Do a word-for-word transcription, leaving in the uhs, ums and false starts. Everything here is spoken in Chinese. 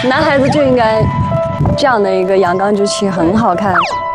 男孩子就应该这样的一个阳刚之气，很好看。